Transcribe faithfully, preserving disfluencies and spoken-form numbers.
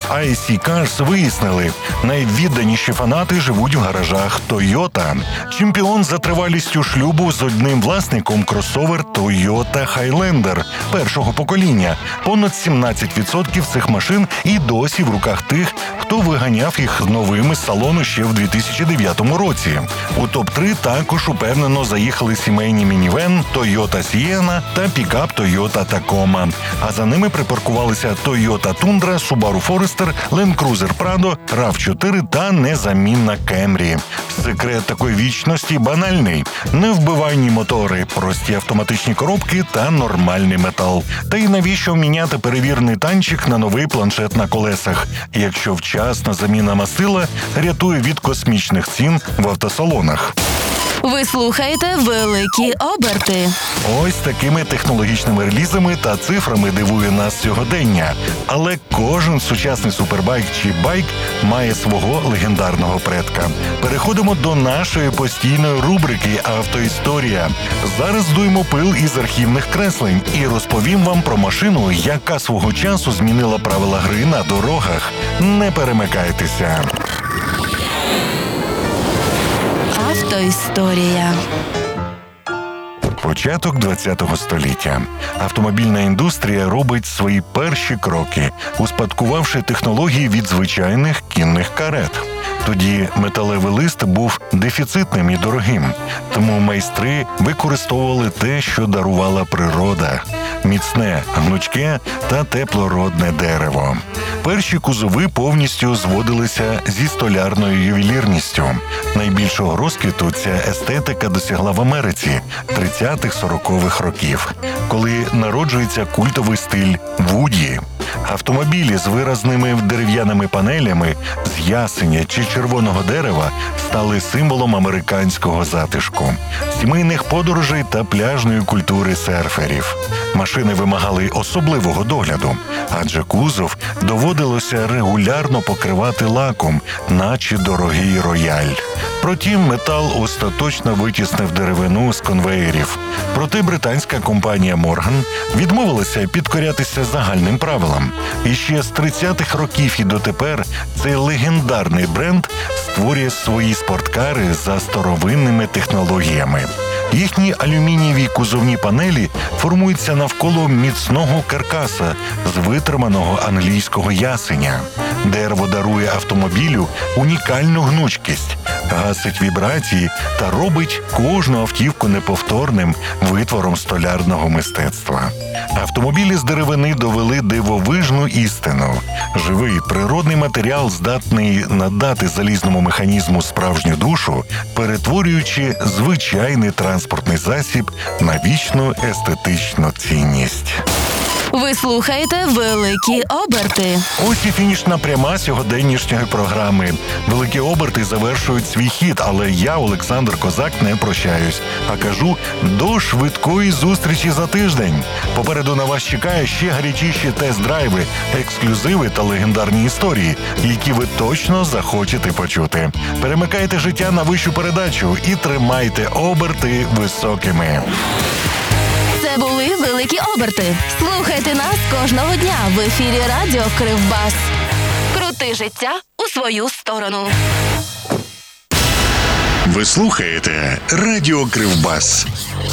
ай сі Cars вияснили, найвідданіші фанати живуть в гаражах Toyota. Чемпіон за тривалістю шлюбу з одним власником кросовер Toyota Highlander першого покоління. Понад сімнадцять відсотків цих машин і досі в руках тих, хто виганяв їх новими з салону ще в дві тисячі дев'ятому році. У топ три також упевнено заїхали сімейні мінівен Toyota Sienna та пікап Toyota Tacoma. А за ними припаркувалися Toyota Tundra, Subaru Forester, Land Cruiser Prado, рав чотири та незамінна Camry. Секрет такої вічності банальний. Невбивайні мотори, прості автоматичні коробки та нормальний метал. Та й навіщо міняти перевірений танчик на новий планшет на колесах, якщо вчасна заміна мастила рятує від космічних цін в автосалонах. Ви слухаєте «Великі оберти». Ось такими технологічними релізами та цифрами дивує нас сьогодення. Але кожен сучасний супербайк чи байк має свого легендарного предка. Переходимо до нашої постійної рубрики «Автоісторія». Зараз здуємо пил із архівних креслень і розповім вам про машину, яка свого часу змінила правила гри на дорогах. Не перемикайтеся. Автоісторія. Початок ХХ століття. Автомобільна індустрія робить свої перші кроки, успадкувавши технології від звичайних кінних карет. Тоді металевий лист був дефіцитним і дорогим, тому майстри використовували те, що дарувала природа – міцне, гнучке та теплородне дерево. Перші кузови повністю зводилися зі столярною ювелірністю. Найбільшого розквіту ця естетика досягла в Америці тридцятих-сорокових років, коли народжується культовий стиль «Вуді». Автомобілі з виразними дерев'яними панелями з ясеня чи червоного дерева стали символом американського затишку, сімейних подорожей та пляжної культури серферів. Машини вимагали особливого догляду, адже кузов доводилося регулярно покривати лаком, наче дорогий рояль. Протім метал остаточно витіснив деревину з конвеєрів. Проте британська компанія Morgan відмовилася підкорятися загальним правилам. І ще з тридцятих років і дотепер цей легендарний бренд створює свої спорткари за старовинними технологіями. Їхні алюмінієві кузовні панелі формуються навколо міцного каркаса з витриманого англійського ясеня. Дерево дарує автомобілю унікальну гнучкість, гасить вібрації та робить кожну автівку неповторним витвором столярного мистецтва. Автомобілі з деревини довели дивовижну істину. Живий природний матеріал здатний надати залізному механізму справжню душу, перетворюючи звичайний транспортний засіб на вічну естетичну цінність. Ви слухаєте «Великі оберти». Ось і фінішна пряма сьогоденнішньої програми. «Великі оберти» завершують свій хід, але я, Олександр Козак, не прощаюсь, а кажу до швидкої зустрічі за тиждень. Попереду на вас чекає ще гарячіші тест-драйви, ексклюзиви та легендарні історії, які ви точно захочете почути. Перемикайте життя на вищу передачу і тримайте оберти високими. Це були «Великі оберти». Слухайте нас кожного дня в ефірі радіо Кривбас. Крути життя у свою сторону. Ви слухаєте Радіо Кривбас.